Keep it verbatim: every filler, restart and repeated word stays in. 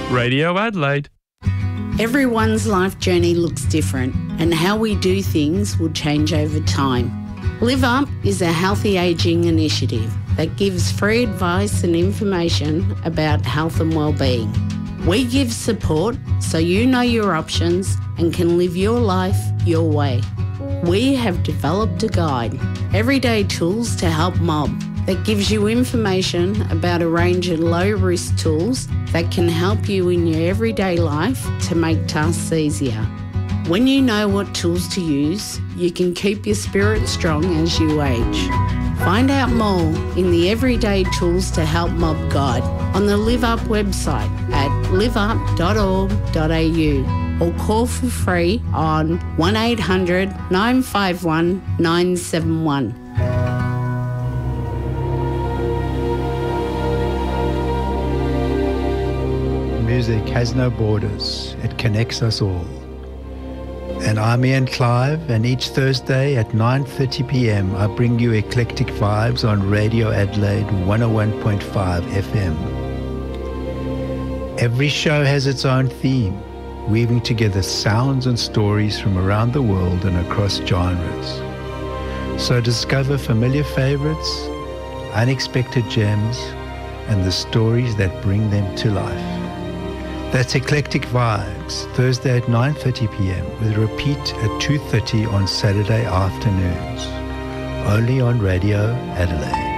Radio Adelaide. Everyone's life journey looks different, and how we do things will change over time. Live Up is a healthy ageing initiative that gives free advice and information about health and well-being. We give support so you know your options and can live your life your way. We have developed a guide, Everyday Tools to Help Mob, that gives you information about a range of low-risk tools that can help you in your everyday life to make tasks easier. When you know what tools to use, you can keep your spirit strong as you age. Find out more in the Everyday Tools to Help Mob guide on the Live Up website at live up dot org dot a u or call for free on one eight hundred nine five one nine seven one. Music has no borders, it connects us all. And I'm Ian Clive, and each Thursday at nine thirty p m I bring you eclectic vibes on Radio Adelaide one oh one point five F M. Every show has its own theme, weaving together sounds and stories from around the world and across genres. So discover familiar favorites, unexpected gems, and the stories that bring them to life. That's Eclectic Vibes, Thursday at nine thirty p m with a repeat at two thirty on Saturday afternoons. Only on Radio Adelaide.